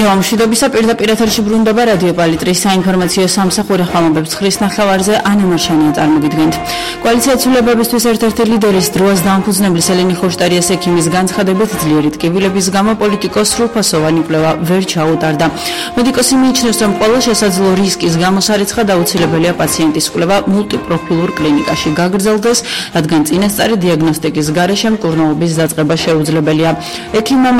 მშვიდობისა პირდაპირ ეთერში ბრუნდება რადიო პალიტრის საინფორმაციო სამსახური ხმამობებს ხრის ნახევარზე ანა მარშანია წარმოგიდგენთ. კოალიცია ცვლილებებისთვის ერთ-ერთი ლიდერის დროას დამფუძნებლის ელენი ხოშტარიას ექიმის განცხადებით ძლიერი ტკივილების გამო პოლიტიკოს სრულფასოვანი კვლევა ვერ ჩაუტარდა. მედიკოსი მიიჩნევს, რომ ყველა შესაძლო რისკის გამოსარიცხად აუცილებელია პაციენტის კვლევა მულტიპროფილურ კლინიკაში გაგრძელდეს, რადგან წინასწარი დიაგნოსტიკის გარეშე მკურნალობის დაწყება შეუძლებელია. ექიმმა